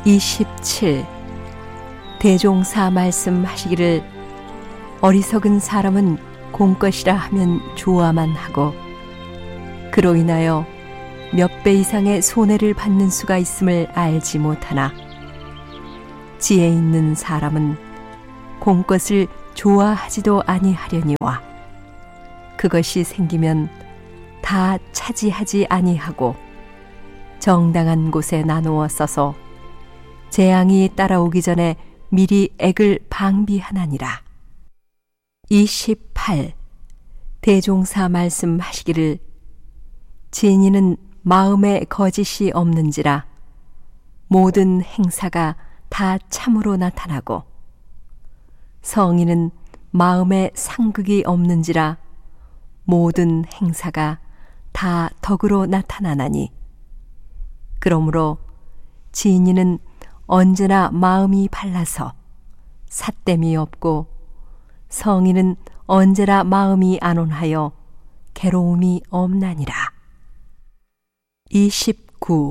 27. 대종사 말씀하시기를 어리석은 사람은 공것이라 하면 좋아만 하고 그로 인하여 몇 배 이상의 손해를 받는 수가 있음을 알지 못하나 지혜 있는 사람은 공것을 좋아하지도 아니하려니와 그것이 생기면 다 차지하지 아니하고 정당한 곳에 나누어 써서 재앙이 따라오기 전에 미리 액을 방비하나니라. 28. 대종사 말씀하시기를 진이는 마음에 거짓이 없는지라 모든 행사가 다 참으로 나타나고 성인은 마음에 상극이 없는지라 모든 행사가 다 덕으로 나타나나니 그러므로 진이는 언제나 마음이 발라서 삿됨이 없고 성인은 언제나 마음이 안온하여 괴로움이 없나니라. 29.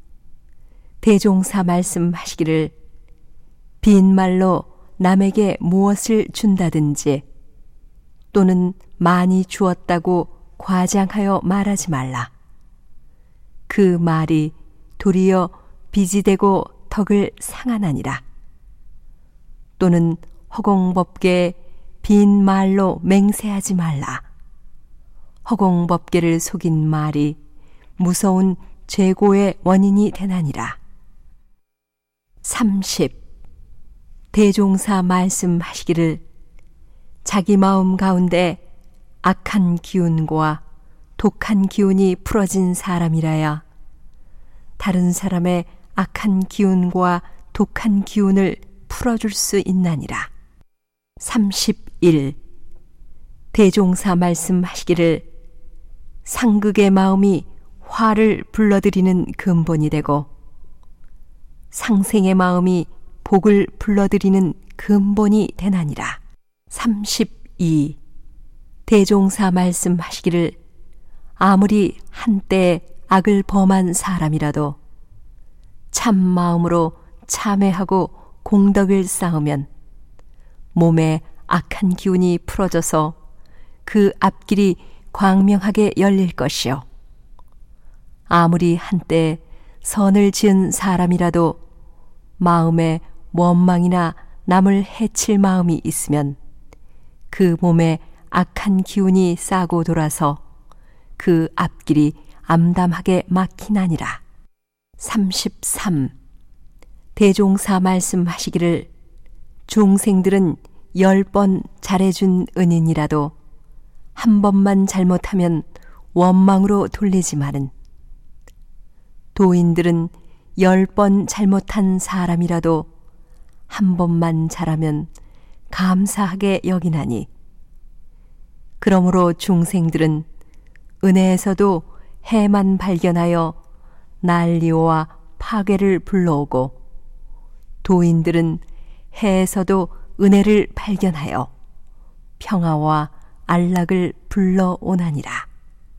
대종사 말씀하시기를 빈말로 남에게 무엇을 준다든지 또는 많이 주었다고 과장하여 말하지 말라. 그 말이 도리어 빚이 되고 덕을 상하나니라. 또는 허공법계에 빈 말로 맹세하지 말라. 허공법계를 속인 말이 무서운 죄고의 원인이 되나니라. 30. 대종사 말씀하시기를 자기 마음 가운데 악한 기운과 독한 기운이 풀어진 사람이라야 다른 사람의 악한 기운과 독한 기운을 풀어줄 수 있나니라. 31. 대종사 말씀하시기를 상극의 마음이 화를 불러들이는 근본이 되고 상생의 마음이 복을 불러들이는 근본이 되나니라. 32. 대종사 말씀하시기를 아무리 한때에 악을 범한 사람이라도 참 마음으로 참회하고 공덕을 쌓으면 몸에 악한 기운이 풀어져서 그 앞길이 광명하게 열릴 것이요 아무리 한때 선을 지은 사람이라도 마음에 원망이나 남을 해칠 마음이 있으면 그 몸에 악한 기운이 싸고 돌아서 그 앞길이 암담하게 막히나니라. 33. 대종사 말씀하시기를 중생들은 10번 잘해준 은인이라도 한 번만 잘못하면 원망으로 돌리지만은 도인들은 10번 잘못한 사람이라도 한 번만 잘하면 감사하게 여기나니 그러므로 중생들은 은혜에서도 해만 발견하여 난리와 파괴를 불러오고 도인들은 해에서도 은혜를 발견하여 평화와 안락을 불러오나니라.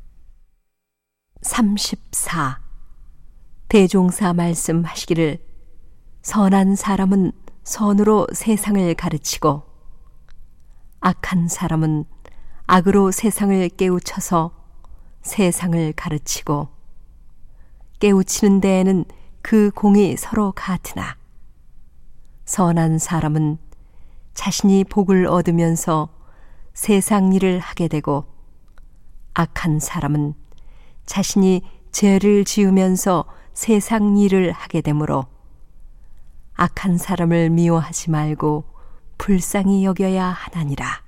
34. 대종사 말씀하시기를 선한 사람은 선으로 세상을 가르치고 악한 사람은 악으로 세상을 깨우쳐서 세상을 가르치고 깨우치는 데에는 그 공이 서로 같으나 선한 사람은 자신이 복을 얻으면서 세상 일을 하게 되고 악한 사람은 자신이 죄를 지으면서 세상 일을 하게 되므로 악한 사람을 미워하지 말고 불쌍히 여겨야 하나니라.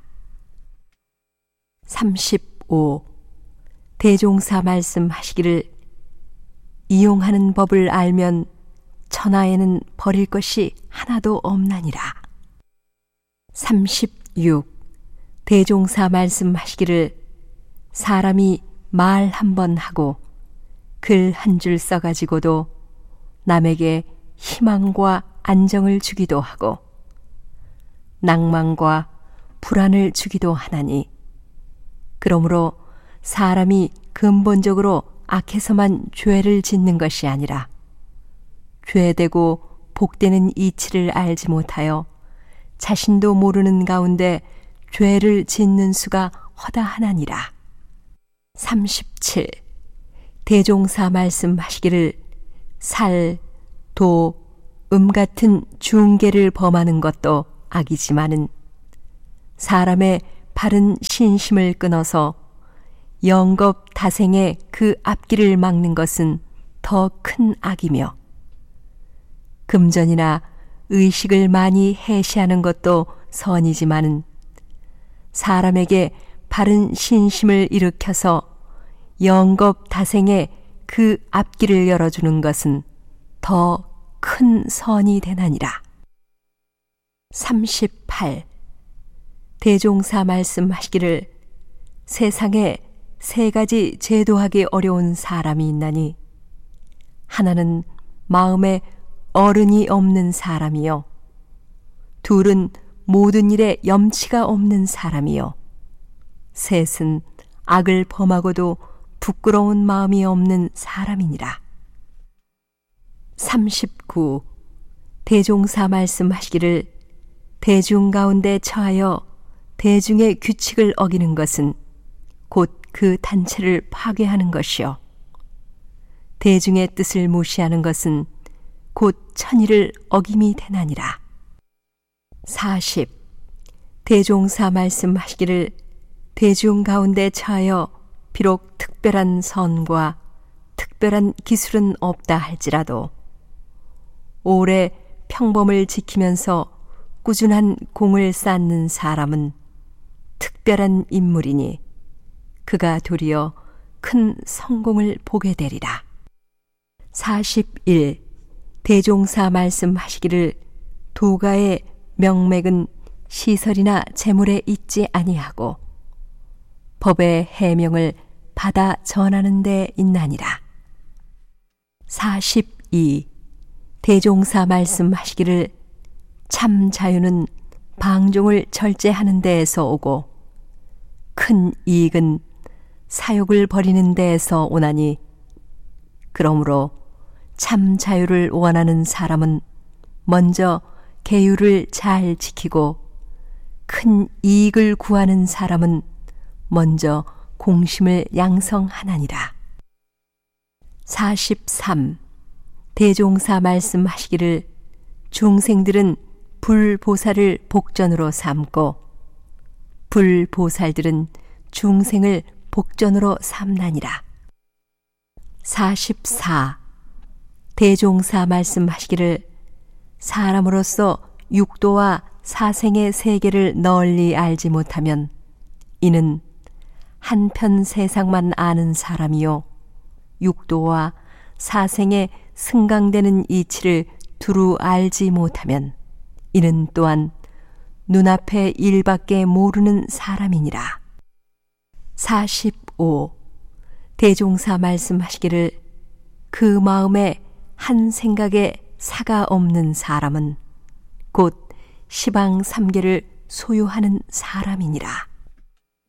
35. 대종사 말씀하시기를 이용하는 법을 알면 천하에는 버릴 것이 하나도 없나니라. 36. 대종사 말씀하시기를 사람이 말 한 번 하고 글 한 줄 써가지고도 남에게 희망과 안정을 주기도 하고 낭만과 불안을 주기도 하나니 그러므로 사람이 근본적으로 악해서만 죄를 짓는 것이 아니라 죄되고 복되는 이치를 알지 못하여 자신도 모르는 가운데 죄를 짓는 수가 허다하나니라. 37. 대종사 말씀하시기를 살, 도, 같은 중계를 범하는 것도 악이지만은 사람의 바른 신심을 끊어서 영겁 다생의 그 앞길을 막는 것은 더 큰 악이며 금전이나 의식을 많이 해시하는 것도 선이지만은 사람에게 바른 신심을 일으켜서 영겁 다생의 그 앞길을 열어주는 것은 더 큰 선이 되나니라. 38. 대종사 말씀하시기를 세상에 세 가지 제도하기 어려운 사람이 있나니 하나는 마음에 어른이 없는 사람이요, 둘은 모든 일에 염치가 없는 사람이요, 셋은 악을 범하고도 부끄러운 마음이 없는 사람이니라. 39. 대종사 말씀하시기를 대중 가운데 처하여 대중의 규칙을 어기는 것은 곧 그 단체를 파괴하는 것이요, 대중의 뜻을 무시하는 것은 곧 천의를 어김이 되나니라. 40. 대종사 말씀하시기를 대중 가운데 처하여 비록 특별한 선과 특별한 기술은 없다 할지라도 오래 평범을 지키면서 꾸준한 공을 쌓는 사람은 특별한 인물이니 그가 도리어 큰 성공을 보게 되리라. 41. 대종사 말씀하시기를 도가의 명맥은 시설이나 재물에 있지 아니하고 법의 해명을 받아 전하는 데 있나니라. 42. 대종사 말씀하시기를 참 자유는 방종을 절제하는 데에서 오고 큰 이익은 사욕을 버리는 데에서 오나니 그러므로 참 자유를 원하는 사람은 먼저 계율을 잘 지키고 큰 이익을 구하는 사람은 먼저 공심을 양성하나니라. 43. 대종사 말씀하시기를 중생들은 불보살을 복전으로 삼고 불보살들은 중생을 복전으로 삼나니라. 44. 대종사 말씀하시기를 사람으로서 육도와 사생의 세계를 널리 알지 못하면 이는 한편 세상만 아는 사람이요, 육도와 사생의 승강되는 이치를 두루 알지 못하면 이는 또한 눈앞의 일밖에 모르는 사람이니라. 45. 대종사 말씀하시기를 그 마음에 한 생각에 사가 없는 사람은 곧 시방 삼계를 소유하는 사람이니라.